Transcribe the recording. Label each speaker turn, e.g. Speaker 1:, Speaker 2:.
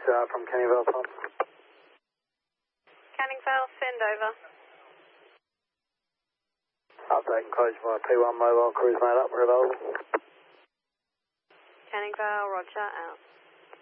Speaker 1: from Canning Vale Pump.
Speaker 2: Canning Vale, send over.
Speaker 1: Update and close my P1 mobile, cruise made up, we're available.
Speaker 2: Canning Vale, roger, out.